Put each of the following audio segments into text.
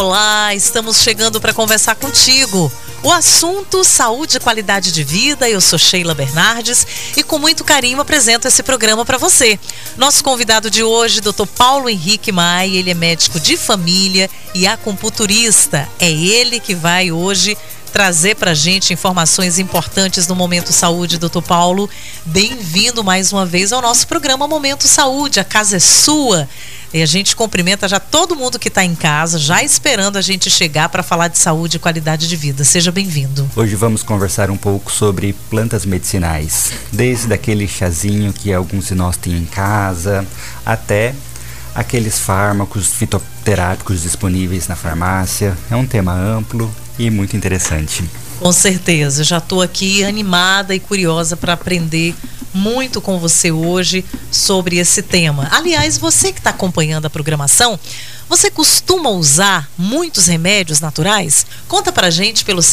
Olá, estamos chegando para conversar contigo. O assunto saúde e qualidade de vida. Eu sou Sheila Bernardes e com muito carinho apresento esse programa para você. Nosso convidado de hoje, Dr. Paulo Henrique Maia, ele é médico de família e acupunturista. É ele que vai hoje trazer pra gente informações importantes no Momento Saúde. Dr. Paulo, bem-vindo mais uma vez ao nosso programa Momento Saúde. A casa é sua. E a gente cumprimenta já todo mundo que está em casa, já esperando a gente chegar para falar de saúde e qualidade de vida. Seja bem-vindo. Hoje vamos conversar um pouco sobre plantas medicinais. Desde aquele chazinho que alguns de nós têm em casa, até aqueles fármacos fitoterápicos disponíveis na farmácia. É um tema amplo e muito interessante. Com certeza, já estou aqui animada e curiosa para aprender muito com você hoje sobre esse tema. Aliás, você que está acompanhando a programação, você costuma usar muitos remédios naturais? Conta pra gente pelo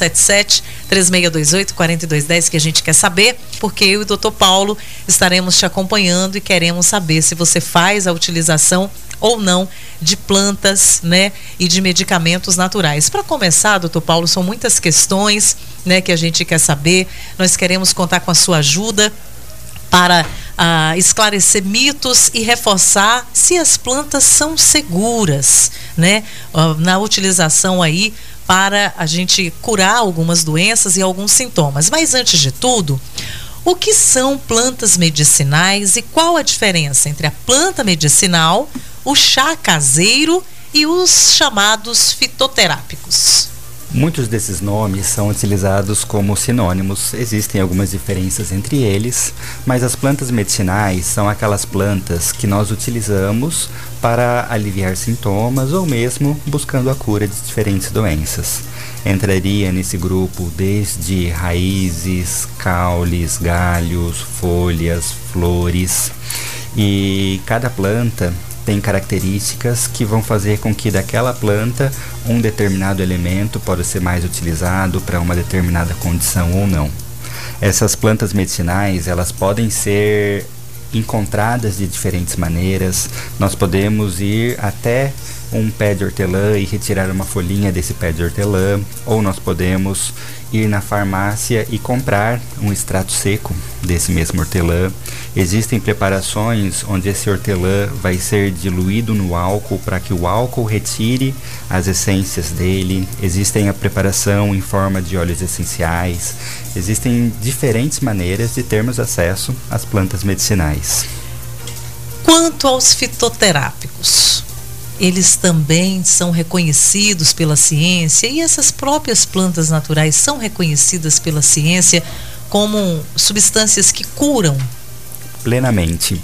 77-3628-4210 que a gente quer saber, porque eu e o Dr. Paulo estaremos te acompanhando e queremos saber se você faz a utilização ou não de plantas, né, e de medicamentos naturais. Para começar, Dr. Paulo, são muitas questões, né, que a gente quer saber. Nós queremos contar com a sua ajuda para esclarecer mitos e reforçar se as plantas são seguras, né, na utilização aí para a gente curar algumas doenças e alguns sintomas. Mas antes de tudo, o que são plantas medicinais e qual a diferença entre a planta medicinal, o chá caseiro e os chamados fitoterápicos? Muitos desses nomes são utilizados como sinônimos, existem algumas diferenças entre eles, mas as plantas medicinais são aquelas plantas que nós utilizamos para aliviar sintomas ou mesmo buscando a cura de diferentes doenças. Entraria nesse grupo desde raízes, caules, galhos, folhas, flores, e cada planta tem características que vão fazer com que daquela planta um determinado elemento possa ser mais utilizado para uma determinada condição ou não. Essas plantas medicinais, elas podem ser encontradas de diferentes maneiras. Nós podemos ir até um pé de hortelã e retirar uma folhinha desse pé de hortelã, ou nós podemos ir na farmácia e comprar um extrato seco desse mesmo hortelã. Existem preparações onde esse hortelã vai ser diluído no álcool para que o álcool retire as essências dele. Existem a preparação em forma de óleos essenciais. Existem diferentes maneiras de termos acesso às plantas medicinais. Quanto aos fitoterápicos, eles também são reconhecidos pela ciência e essas próprias plantas naturais são reconhecidas pela ciência como substâncias que curam? Plenamente.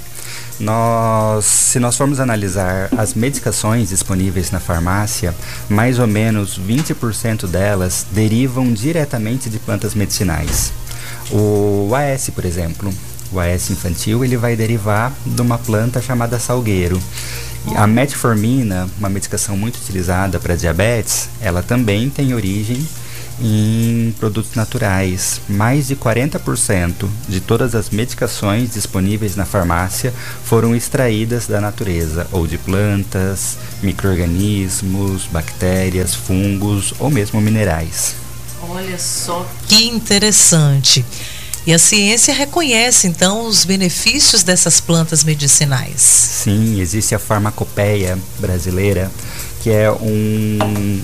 Se nós formos analisar as medicações disponíveis na farmácia, mais ou menos 20% delas derivam diretamente de plantas medicinais. O AS, por exemplo, o AS infantil, ele vai derivar de uma planta chamada salgueiro. A metformina, uma medicação muito utilizada para diabetes, ela também tem origem em produtos naturais. Mais de 40% de todas as medicações disponíveis na farmácia foram extraídas da natureza, ou de plantas, micro-organismos, bactérias, fungos ou mesmo minerais. Olha só que interessante. E a ciência reconhece, então, os benefícios dessas plantas medicinais. Sim, existe a farmacopeia brasileira, que é um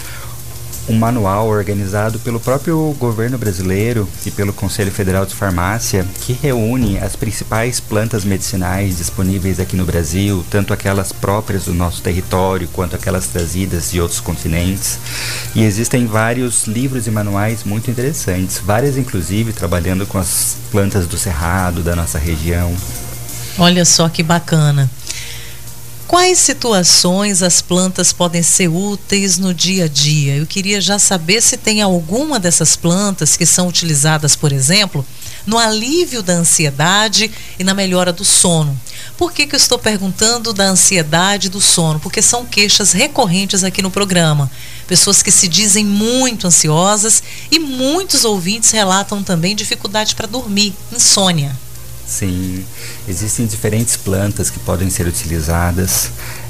manual organizado pelo próprio governo brasileiro e pelo Conselho Federal de Farmácia, que reúne as principais plantas medicinais disponíveis aqui no Brasil, tanto aquelas próprias do nosso território, quanto aquelas trazidas de outros continentes. E existem vários livros e manuais muito interessantes, várias inclusive trabalhando com as plantas do Cerrado, da nossa região. Olha só que bacana. Quais situações as plantas podem ser úteis no dia a dia? Eu queria já saber se tem alguma dessas plantas que são utilizadas, por exemplo, no alívio da ansiedade e na melhora do sono. Por que eu estou perguntando da ansiedade e do sono? Porque são queixas recorrentes aqui no programa. Pessoas que se dizem muito ansiosas e muitos ouvintes relatam também dificuldade para dormir, insônia. Sim, existem diferentes plantas que podem ser utilizadas.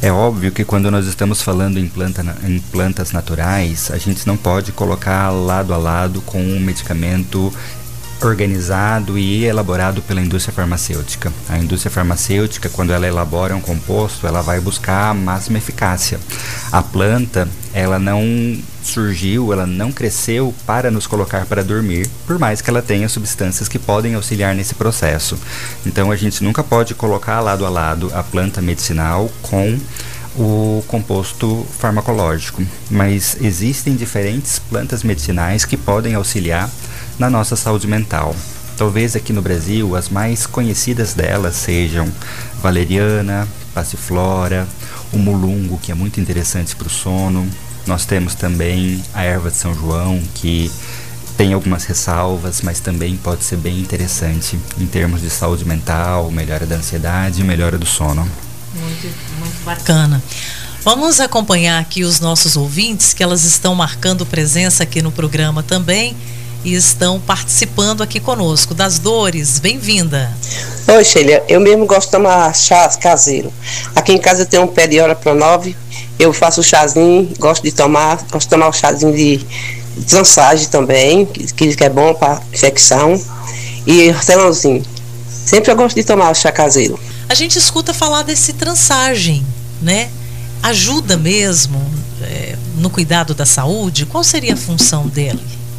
É óbvio que quando nós estamos falando em plantas naturais, a gente não pode colocar lado a lado com um medicamento organizado e elaborado pela indústria farmacêutica. A indústria farmacêutica, quando ela elabora um composto, ela vai buscar a máxima eficácia. A planta, ela não surgiu, ela não cresceu para nos colocar para dormir, por mais que ela tenha substâncias que podem auxiliar nesse processo. Então a gente nunca pode colocar lado a lado a planta medicinal com o composto farmacológico, mas existem diferentes plantas medicinais que podem auxiliar na nossa saúde mental. Talvez aqui no Brasil as mais conhecidas delas sejam valeriana, passiflora, o mulungo, que é muito interessante para o sono. Nós temos também a erva de São João, que tem algumas ressalvas, mas também pode ser bem interessante em termos de saúde mental, melhora da ansiedade e melhora do sono. Muito bacana. Vamos acompanhar aqui os nossos ouvintes, que elas estão marcando presença aqui no programa também e estão participando aqui conosco. Das Dores, bem-vinda. Oi, Sheila, eu mesmo gosto de tomar chá caseiro. Aqui em casa eu tenho um pé de Ora-Pronove, eu faço chazinho, gosto de tomar o chazinho de trançagem também, que é bom para infecção, e hortelãozinho. Sempre eu gosto de tomar o chá caseiro. A gente escuta falar desse trançagem, né? Ajuda mesmo no cuidado da saúde? Qual seria a função dele?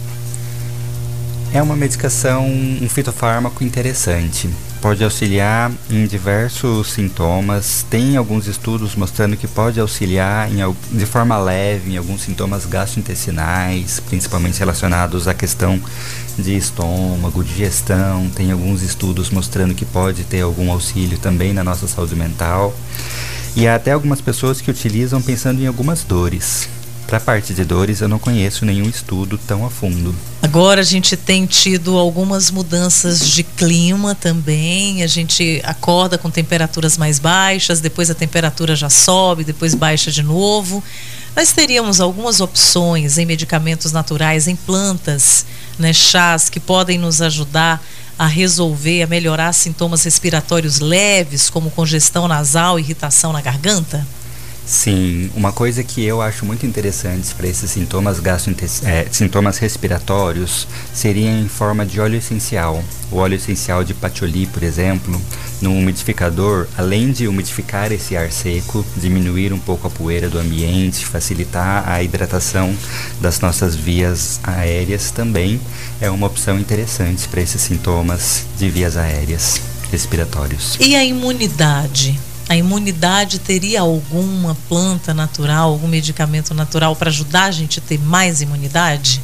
É uma medicação, um fitofármaco interessante. Pode auxiliar em diversos sintomas. Tem alguns estudos mostrando que pode auxiliar de forma leve em alguns sintomas gastrointestinais, principalmente relacionados à questão de estômago, digestão. Tem alguns estudos mostrando que pode ter algum auxílio também na nossa saúde mental. E há até algumas pessoas que utilizam pensando em algumas dores. Para a parte de dores, eu não conheço nenhum estudo tão a fundo. Agora a gente tem tido algumas mudanças de clima também. A gente acorda com temperaturas mais baixas, depois a temperatura já sobe, depois baixa de novo. Nós teríamos algumas opções em medicamentos naturais, em plantas, né, chás que podem nos ajudar a resolver, a melhorar sintomas respiratórios leves, como congestão nasal, irritação na garganta? Sim, uma coisa que eu acho muito interessante para esses sintomas respiratórios seria em forma de óleo essencial. O óleo essencial de patchouli, por exemplo, no umidificador, além de umidificar esse ar seco, diminuir um pouco a poeira do ambiente, facilitar a hidratação das nossas vias aéreas, também é uma opção interessante para esses sintomas de vias aéreas respiratórios. E a imunidade? A imunidade teria alguma planta natural, algum medicamento natural para ajudar a gente a ter mais imunidade?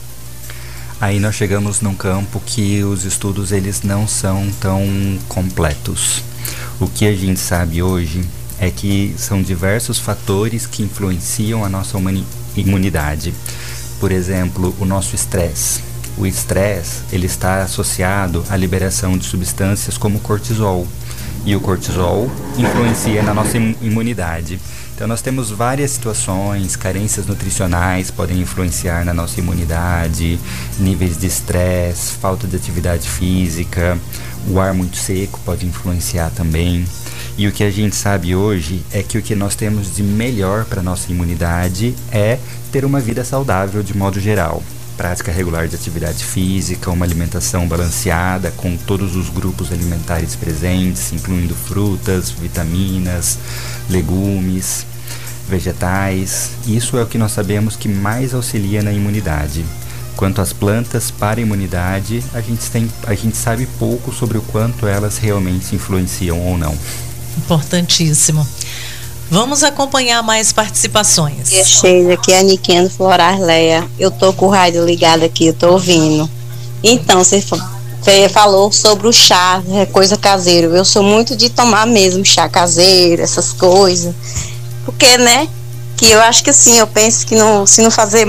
Aí nós chegamos num campo que os estudos eles não são tão completos. O que a gente sabe hoje é que são diversos fatores que influenciam a nossa imunidade. Por exemplo, o nosso estresse. O estresse ele está associado à liberação de substâncias como cortisol. E o cortisol influencia na nossa imunidade. Então nós temos várias situações, carências nutricionais podem influenciar na nossa imunidade, níveis de estresse, falta de atividade física, o ar muito seco pode influenciar também. E o que a gente sabe hoje é que o que nós temos de melhor para a nossa imunidade é ter uma vida saudável de modo geral. Prática regular de atividade física, uma alimentação balanceada com todos os grupos alimentares presentes, incluindo frutas, vitaminas, legumes, vegetais. Isso é o que nós sabemos que mais auxilia na imunidade. Quanto às plantas para a imunidade, a gente sabe pouco sobre o quanto elas realmente influenciam ou não. Importantíssimo. Vamos acompanhar mais participações. Sheila, aqui é a Niquinha do Florar Leia. Eu tô com o rádio ligado aqui, eu tô ouvindo. Então, você falou sobre o chá, coisa caseira. Eu sou muito de tomar mesmo chá caseiro, essas coisas. Porque, né, que eu acho que assim, eu penso que se não fazer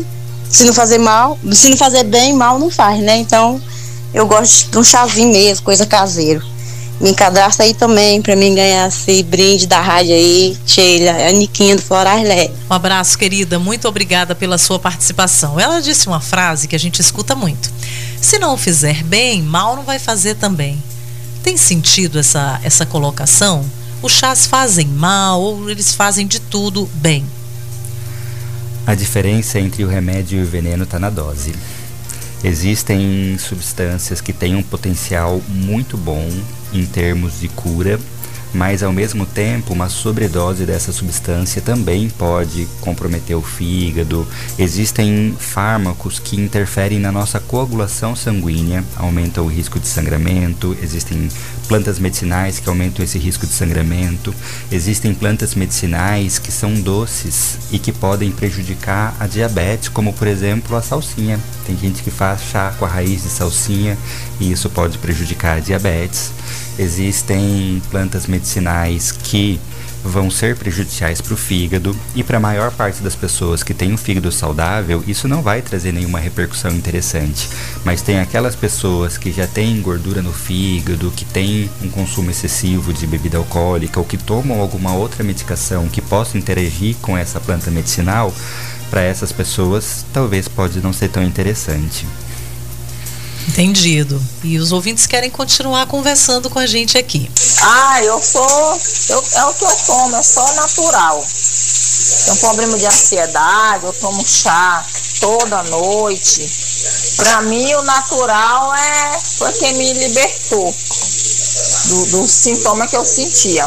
bem, mal não faz, né? Então, eu gosto de um chazinho mesmo, coisa caseira. Me cadastra aí também para mim ganhar esse brinde da rádio aí, Sheila, a Niquinha do Florarlé. Um abraço, querida, muito obrigada pela sua participação. Ela disse uma frase que a gente escuta muito: se não fizer bem, mal não vai fazer também. Tem sentido essa colocação? os chás fazem mal ou eles fazem de tudo bem? A diferença entre o remédio e o veneno está na dose. Existem substâncias que têm um potencial muito bom em termos de cura, mas ao mesmo tempo uma sobredose dessa substância também pode comprometer o fígado. Existem fármacos que interferem na nossa coagulação sanguínea, aumentam o risco de sangramento. Existem plantas medicinais que aumentam esse risco de sangramento. Existem plantas medicinais que são doces e que podem prejudicar a diabetes, como por exemplo a salsinha. Tem gente que faz chá com a raiz de salsinha e isso pode prejudicar a diabetes. Existem plantas medicinais que vão ser prejudiciais para o fígado, e para a maior parte das pessoas que têm um fígado saudável, isso não vai trazer nenhuma repercussão interessante. Mas tem aquelas pessoas que já têm gordura no fígado, que têm um consumo excessivo de bebida alcoólica ou que tomam alguma outra medicação que possa interagir com essa planta medicinal. Para essas pessoas, talvez pode não ser tão interessante. Entendido. E os ouvintes querem continuar conversando com a gente aqui. É o que eu tomo, é só natural. Tenho um problema de ansiedade, eu tomo chá toda noite. Para mim, o natural foi quem me libertou do sintoma que eu sentia.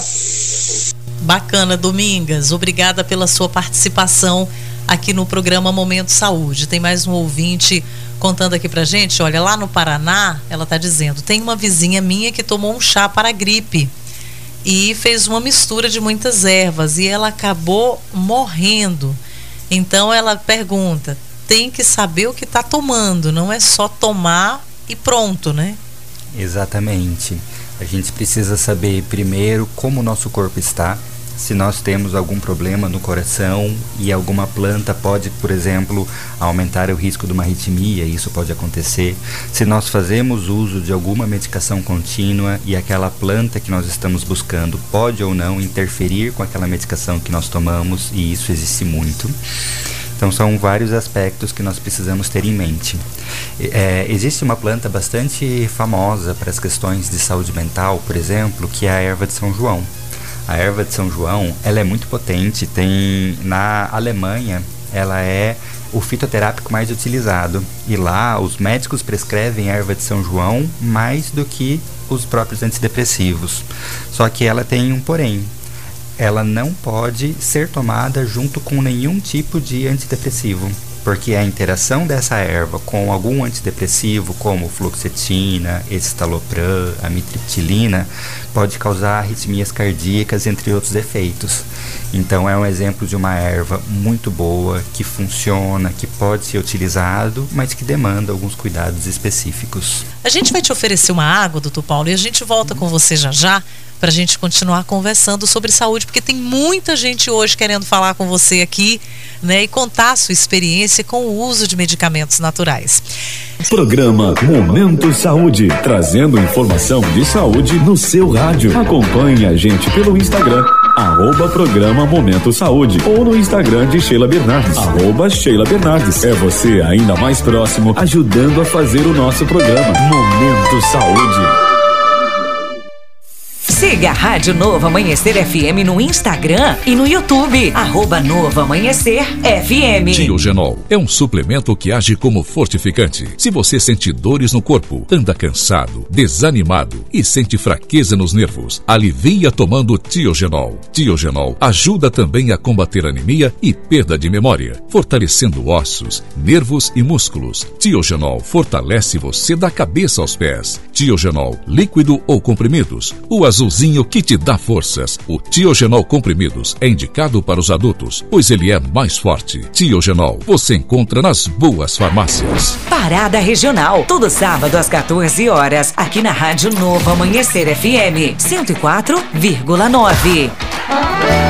Bacana, Domingas. Obrigada pela sua participação aqui no programa Momento Saúde. Tem mais um ouvinte contando aqui pra gente. Olha, lá no Paraná, ela tá dizendo, tem uma vizinha minha que tomou um chá para a gripe e fez uma mistura de muitas ervas e ela acabou morrendo. Então ela pergunta, tem que saber o que tá tomando, não é só tomar e pronto, né? Exatamente. A gente precisa saber primeiro como o nosso corpo está. Se nós temos algum problema no coração e alguma planta pode, por exemplo, aumentar o risco de uma arritmia, isso pode acontecer. Se nós fazemos uso de alguma medicação contínua e aquela planta que nós estamos buscando pode ou não interferir com aquela medicação que nós tomamos, e isso existe muito. Então são vários aspectos que nós precisamos ter em mente. Existe uma planta bastante famosa para as questões de saúde mental, por exemplo, que é a erva de São João. A erva de São João, ela é muito potente, na Alemanha, ela é o fitoterápico mais utilizado. E lá, os médicos prescrevem a erva de São João mais do que os próprios antidepressivos. Só que ela tem um porém. Ela não pode ser tomada junto com nenhum tipo de antidepressivo, porque a interação dessa erva com algum antidepressivo, como fluoxetina, escitalopram, amitriptilina, pode causar arritmias cardíacas, entre outros efeitos. Então é um exemplo de uma erva muito boa, que funciona, que pode ser utilizado, mas que demanda alguns cuidados específicos. A gente vai te oferecer uma água, doutor Paulo, e a gente volta com você já para a gente continuar conversando sobre saúde, porque tem muita gente hoje querendo falar com você aqui, né, e contar a sua experiência com o uso de medicamentos naturais. Programa Momento Saúde, trazendo informação de saúde no seu rádio. Acompanhe a gente pelo Instagram, @programa Momento Saúde, ou no Instagram de Sheila Bernardes, @Sheila Bernardes. É você ainda mais próximo, ajudando a fazer o nosso programa Momento Saúde. Siga a Rádio Novo Amanhecer FM no Instagram e no YouTube, @Novo Amanhecer FM. Tiogenol é um suplemento que age como fortificante. Se você sente dores no corpo, anda cansado, desanimado e sente fraqueza nos nervos, alivia tomando Tiogenol. Tiogenol ajuda também a combater anemia e perda de memória, fortalecendo ossos, nervos e músculos. Tiogenol fortalece você da cabeça aos pés. Tiogenol, líquido ou comprimidos, o azulzinho que te dá forças. O Tiogenol comprimidos é indicado para os adultos, pois ele é mais forte. Tiogenol você encontra nas boas farmácias. Parada Regional, todo sábado às 14 horas, aqui na Rádio Novo Amanhecer FM 104,9.